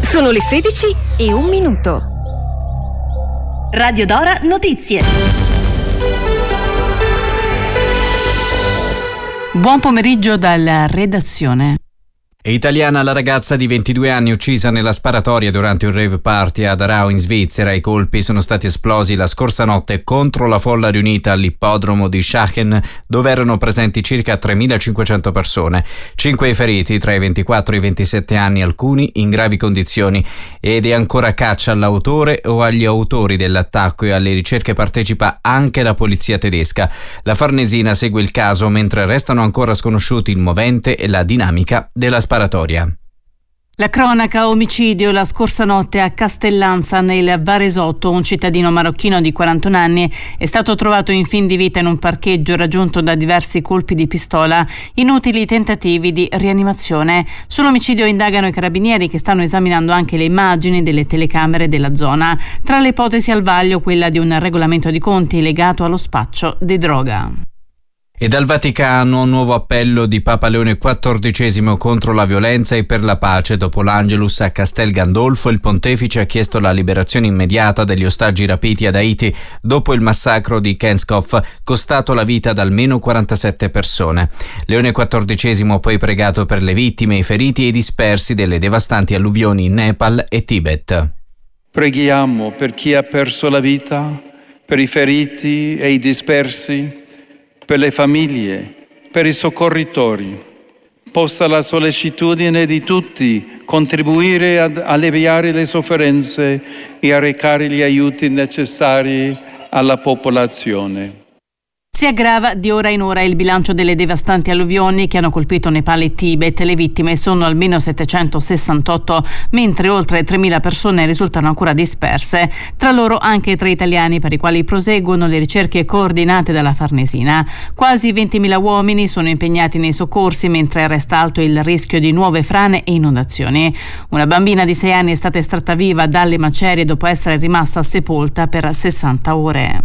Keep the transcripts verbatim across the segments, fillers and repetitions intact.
Sono le sedici e un minuto. Radio Dora Notizie. Buon pomeriggio dalla redazione. È italiana la ragazza di ventidue anni uccisa nella sparatoria durante un rave party ad Aarau in Svizzera. I colpi sono stati esplosi la scorsa notte contro la folla riunita all'ippodromo di Schachen, dove erano presenti circa tremilacinquecento persone. Cinque feriti tra i ventiquattro e i ventisette anni, alcuni in gravi condizioni, ed è ancora caccia all'autore o agli autori dell'attacco, e alle ricerche partecipa anche la polizia tedesca. La Farnesina segue il caso, mentre restano ancora sconosciuti il movente e la dinamica della sparatoria. La cronaca: omicidio la scorsa notte a Castellanza nel Varesotto. Un cittadino marocchino di quarantuno anni è stato trovato in fin di vita in un parcheggio, raggiunto da diversi colpi di pistola. Inutili tentativi di rianimazione. Sull'omicidio indagano i carabinieri, che stanno esaminando anche le immagini delle telecamere della zona. Tra le ipotesi al vaglio quella di un regolamento di conti legato allo spaccio di droga. E dal Vaticano un nuovo appello di Papa Leone quattordicesimo contro la violenza e per la pace. Dopo l'Angelus a Castel Gandolfo, il pontefice ha chiesto la liberazione immediata degli ostaggi rapiti ad Haiti dopo il massacro di Kenskov, costato la vita ad almeno quarantasette persone. Leone quattordicesimo ha poi pregato per le vittime, i feriti e i dispersi delle devastanti alluvioni in Nepal e Tibet. Preghiamo per chi ha perso la vita, per i feriti e i dispersi, per le famiglie, per i soccorritori. Possa la sollecitudine di tutti contribuire ad alleviare le sofferenze e a recare gli aiuti necessari alla popolazione. Si aggrava di ora in ora il bilancio delle devastanti alluvioni che hanno colpito Nepal e Tibet. Le vittime sono almeno settecentosessantotto, mentre oltre tremila persone risultano ancora disperse, tra loro anche tre italiani, per i quali proseguono le ricerche coordinate dalla Farnesina. Quasi ventimila uomini sono impegnati nei soccorsi, mentre resta alto il rischio di nuove frane e inondazioni. Una bambina di sei anni è stata estratta viva dalle macerie dopo essere rimasta sepolta per sessanta ore.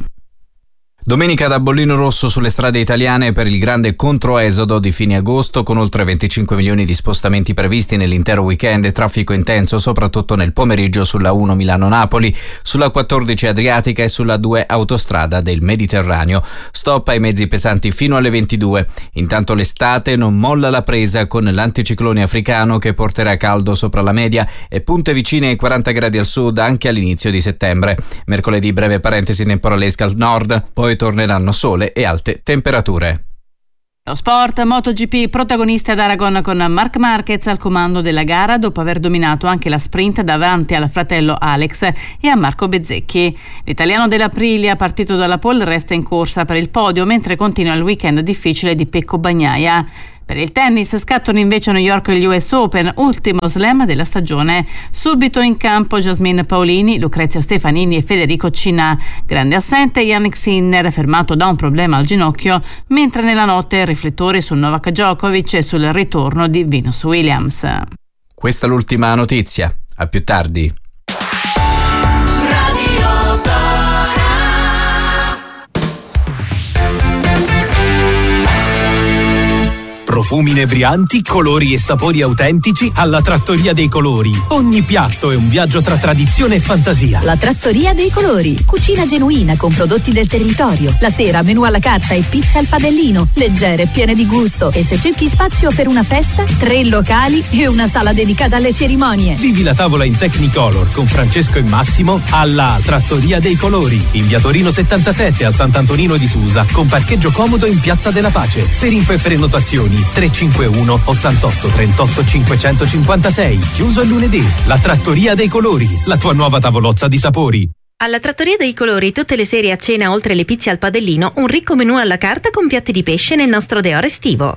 Domenica da bollino rosso sulle strade italiane per il grande controesodo di fine agosto, con oltre venticinque milioni di spostamenti previsti nell'intero weekend e traffico intenso soprattutto nel pomeriggio sulla uno Milano-Napoli, sulla quattordici Adriatica e sulla due autostrada del Mediterraneo. Stop ai mezzi pesanti fino alle ventidue. Intanto l'estate non molla la presa, con l'anticiclone africano che porterà caldo sopra la media e punte vicine ai quaranta gradi al sud anche all'inizio di settembre. Mercoledì breve parentesi temporalesca al nord, poi torneranno sole e alte temperature. Lo sport, MotoGP, protagonista ad Aragon con Marc Marquez al comando della gara dopo aver dominato anche la sprint davanti al fratello Alex e a Marco Bezzecchi. L'italiano dell'Aprilia, partito dalla pole, resta in corsa per il podio, mentre continua il weekend difficile di Pecco Bagnaia. Per il tennis scattano invece a New York gli U S Open, ultimo slam della stagione. Subito in campo Jasmine Paolini, Lucrezia Stefanini e Federico Cinà. Grande assente Yannick Sinner, fermato da un problema al ginocchio, mentre nella notte riflettori su Novak Djokovic e sul ritorno di Venus Williams. Questa è l'ultima notizia. A più tardi. Profumi inebrianti, colori e sapori autentici alla Trattoria dei Colori. Ogni piatto è un viaggio tra tradizione e fantasia. La Trattoria dei Colori. Cucina genuina con prodotti del territorio. La sera menù alla carta e pizza al padellino. Leggere, piene di gusto. E se cerchi spazio per una festa, tre locali e una sala dedicata alle cerimonie. Vivi la tavola in Technicolor con Francesco e Massimo alla Trattoria dei Colori. In via Torino settantasette a Sant'Antonino di Susa, con parcheggio comodo in Piazza della Pace. Per info e prenotazioni tre cinque uno ottantotto trentotto cinquecentocinquantasei. Chiuso il lunedì. La Trattoria dei Colori, la tua nuova tavolozza di sapori. Alla Trattoria dei Colori tutte le sere a cena, oltre le pizze al padellino, un ricco menù alla carta con piatti di pesce nel nostro deor estivo.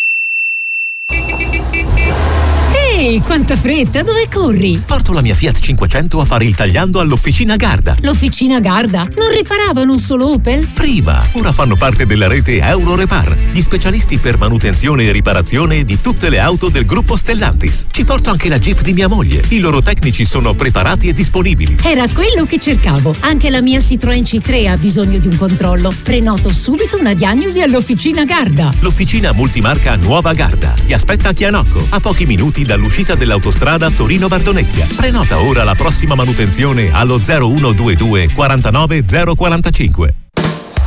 Ehi, quanta fretta, dove corri? Porto la mia Fiat cinquecento a fare il tagliando all'Officina Garda. L'Officina Garda? Non riparavano un solo Opel? Prima, ora fanno parte della rete Eurorepar, gli specialisti per manutenzione e riparazione di tutte le auto del gruppo Stellantis. Ci porto anche la Jeep di mia moglie. I loro tecnici sono preparati e disponibili. Era quello che cercavo. Anche la mia Citroen C tre ha bisogno di un controllo. Prenoto subito una diagnosi all'Officina Garda. L'Officina multimarca Nuova Garda ti aspetta a Chianocco, a pochi minuti dall'uscita all'uscita dell'autostrada Torino-Bardonecchia. Prenota ora la prossima manutenzione allo zero uno due due quarantanove zero quarantacinque.